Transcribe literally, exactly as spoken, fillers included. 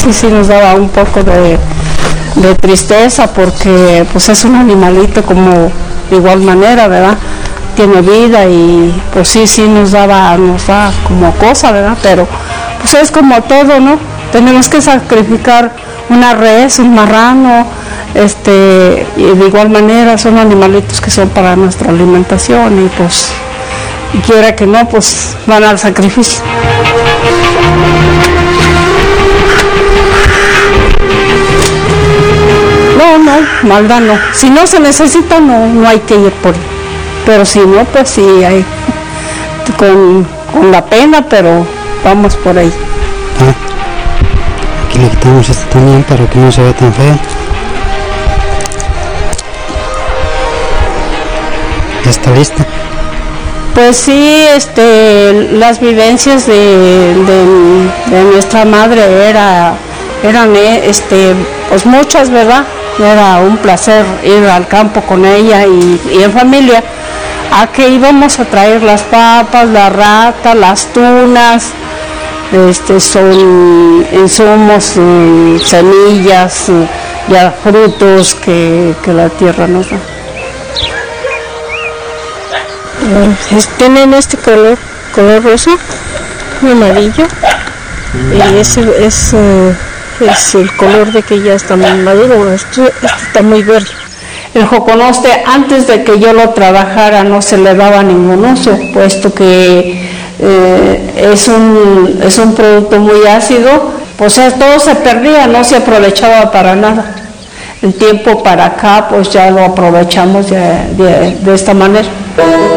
sí, sí nos daba un poco de, de tristeza porque pues es un animalito como de igual manera, ¿verdad? Tiene vida y pues sí, sí nos daba, nos da como cosa, ¿verdad? Pero pues es como todo, ¿no? Tenemos que sacrificar una res, un marrano, este, y de igual manera son animalitos que son para nuestra alimentación y pues, y quiera que no, pues van al sacrificio. No, no, maldad no. Si no se necesita, no, no hay que ir por él. Pero si no, pues sí, hay con, con la pena, pero vamos por ahí. Ah, aquí le quitamos este también para que no se vea tan feo. ¿Ya está lista? Pues sí, este, las vivencias de, de, de nuestra madre era, eran este, pues muchas, ¿verdad? Era un placer ir al campo con ella y, y en familia. A que íbamos a traer las papas, la rata, las tunas, este, son insumos, semillas, ya frutos que, que la tierra nos da. Tienen este color, color rosa, amarillo, y ese es, es el color de que ya está muy maduro. Este, este está muy verde. El joconoste, antes de que yo lo trabajara, no se le daba ningún uso, puesto que eh, es, un, es un producto muy ácido, pues todo se perdía, no se aprovechaba para nada. El tiempo para acá, pues ya lo aprovechamos de, de, de esta manera.